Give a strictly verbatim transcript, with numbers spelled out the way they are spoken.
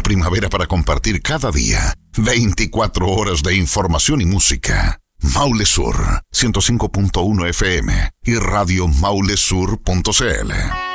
primavera para compartir cada día. veinticuatro horas de información y música. Maule Sur, ciento cinco punto uno F M y radio maule sur punto c l.